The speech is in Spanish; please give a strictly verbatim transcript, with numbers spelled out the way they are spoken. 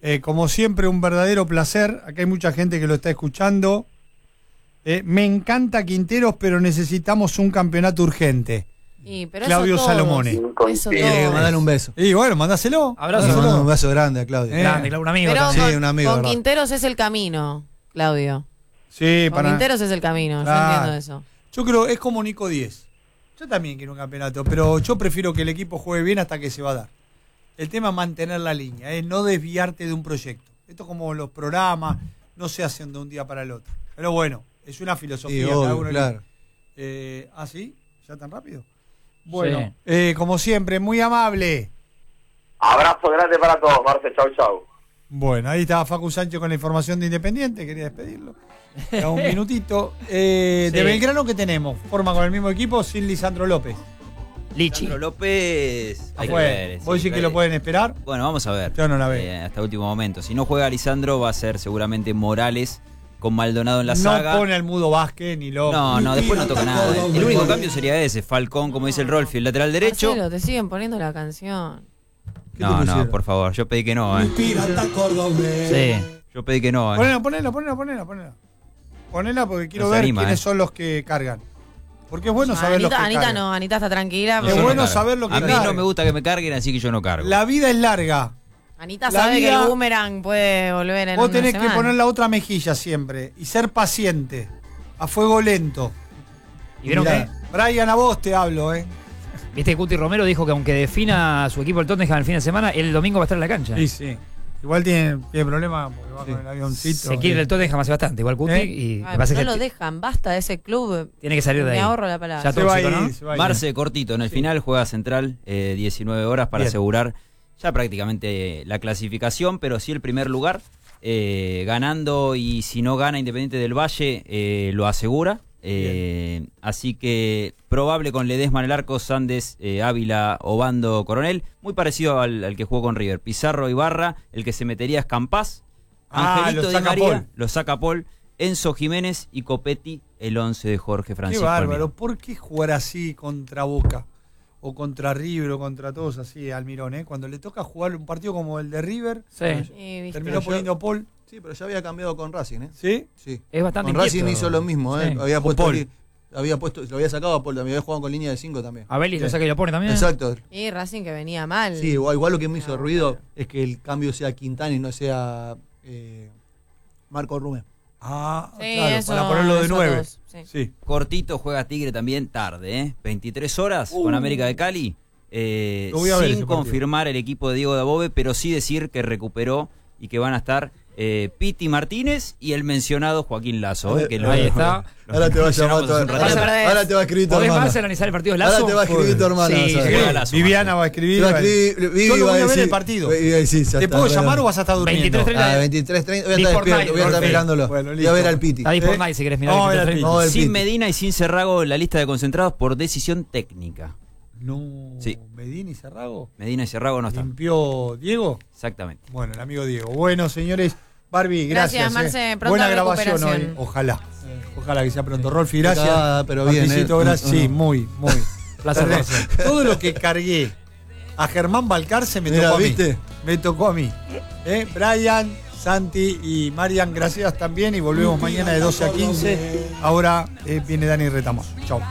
Eh, como siempre, un verdadero placer. Acá hay mucha gente que lo está escuchando. Eh, me encanta Quinteros, pero necesitamos un campeonato urgente. Y, pero Claudio eso Salomone. Eso Eh, mandale un beso. Y bueno, mandáselo. Abrazo. Mandáselo. Un beso grande a Claudio. Eh. Grande, Claudio, un amigo. Pero también. con, Sí, un amigo, con ¿verdad? Quinteros es el camino, Claudio. Sí, Con para. Quinteros es el camino, Claro. yo entiendo eso. Yo creo es como Nico diez. Yo también quiero un campeonato, pero yo prefiero que el equipo juegue bien hasta que se va a dar. El tema es mantener la línea, es no desviarte de un proyecto. Esto como los programas, no se hacen de un día para el otro. Pero bueno, es una filosofía. Sí, cada obvio, uno claro. Eh, ¿Ah, sí? ¿Ya tan rápido? Bueno, Sí. eh, como siempre, muy amable. Abrazo grande para todos, Marce. Chau, chau. Bueno, ahí estaba Facu Sánchez con la información de Independiente, quería despedirlo. Ya un minutito. Eh, Sí. De Belgrano, ¿qué tenemos? Forma con el mismo equipo sin Lisandro López. Lichi. Sandro López. Hay que Afuera. ver, ¿Vos sí, decís que lo pueden esperar? Bueno, vamos a ver. Yo no la veo. Eh, hasta último momento. Si no juega Lisandro, va a ser seguramente Morales con Maldonado en la No saga. pone al Mudo Vázquez ni López. No, no, después no toca nada. El único cambio sería ese, Falcón, como dice el Rolfi, el lateral derecho. Marcelo, te siguen poniendo la canción. ¿Qué te No, no, pusieron? por favor, yo pedí que no, eh. Sí. Yo pedí que no, eh. Ponela, ponela, ponela, ponela, ponela. Ponela porque quiero No se ver anima, quiénes eh. son los que cargan. Porque es bueno saber los que Anita, Anita cargan. no, Anita está tranquila. Es Yo no bueno cargo. saber lo que A mí cargan. no me gusta que me carguen, así que yo no cargo. La vida es larga. Anita La sabe vida- que el boomerang puede volver en Vos una tenés semana. que poner la otra mejilla siempre y ser paciente, a fuego lento. ¿Y vieron Mirá, que? Brian, a vos te hablo, ¿eh? Viste que Cuti Romero dijo que aunque defina a su equipo el Tottenham el fin de semana, el domingo va a estar en la cancha. Sí, sí. Igual tiene, tiene problemas porque va Sí. con el avioncito. Se quiere el Tottenham hace bastante, igual Cuti. ¿Eh? Y Ay, va a ser no que lo dejan, basta de ese club. tiene que salir de ahí. Me ahorro la palabra. Ya Se va a tóxico, ir, ¿no? se va a ir. Marce, cortito, en el final juega central, eh, diecinueve horas para Bien. asegurar ya prácticamente la clasificación, pero sí el primer lugar, eh, ganando, y si no gana Independiente del Valle, eh, lo asegura. Eh, así que probable con Ledesma en el arco, Sandes, eh, Ávila, Obando, Coronel, muy parecido al, al que jugó con River. Pizarro, Ibarra, el que se metería es Campás, Ah, Angelito lo Di saca María, Paul. lo saca Paul, Enzo Jiménez y Copetti, el once de Jorge Qué Francisco. bárbaro. Almirón. ¿Por qué jugar así contra Boca? O contra River o contra todos así, Almirón, ¿eh? Cuando le toca jugar un partido como el de River, Sí. Sí, viste. terminó Yo- poniendo Paul. Sí, pero ya había cambiado con Racing, ¿eh? ¿Sí? Sí. Es bastante Con Racing inquieto. hizo lo mismo, ¿eh? Sí. Había Con puesto, Paul. li- había puesto, lo había sacado a Paul, también había jugado con línea de cinco también. A Belis lo Sí. saca y lo pone también. Exacto. Y Racing que venía mal. Sí, igual, igual lo que me hizo No, ruido claro. es que el cambio sea Quintana y no sea eh, Marco Rubén. Ah, Sí, claro, eso, para ponerlo de eso nueve. todos, sí. Sí. Cortito, juega Tigre también tarde, ¿eh? veintitrés horas Uh. con América de Cali. Eh, Lo voy a ver ese sin partido. confirmar el equipo de Diego Dabove, pero sí decir que recuperó y que van a estar eh, Piti Martínez y el mencionado Joaquín Lazo. eh, que lo- Ahí está. lo Ahora te va a llamar mencionamos tu- hace un ahora, ratito. Vas a perder. ahora te va a escribir tu ¿Podés hermana. más analizar el partido de Lazo? Ahora te va a escribir tu hermana. Sí, vas a ver. sí. Juega Lazo, Viviana va a escribir. Te va a va a- escribir, Vivi Yo lo va voy a ver decir- el partido. Vivi va a decir, ya ¿Te está, puedo bueno. llamar o vas a estar durmiendo? veintitrés treinta. Ah, veintitrés treinta, voy a estar Discord despierto, Night, voy a estar Orfe. mirándolo. Bueno, Voy a listo. ver al Piti. Está ahí por ¿Eh? Night si querés mirar. Vamos a ver al veintitrés Piti. Vamos a ver Sin Piti. Medina y sin Cerrago en la lista de concentrados por decisión técnica. No. Sí. Medina y Cerrago. Medina y Cerrago no están. ¿Limpió Diego? Exactamente. Bueno, el amigo Diego. Bueno, señores, Barbie, gracias. Gracias, Marce. eh. Pronta Buena grabación recuperación. hoy. Ojalá. Ojalá que sea pronto. Rolfi, gracias. Ah, pero bien, Marquisito, eh. gracias. No, no. Sí, muy, muy. Placer, Marce. Todo lo que cargué a Germán Balcarce me Mirá, tocó a mí. ¿viste? Me tocó a mí. ¿Eh? Brian, Santi y Marian, gracias también. Y volvemos mañana de doce a quince. Ahora eh, viene Dani Retamos. Chau.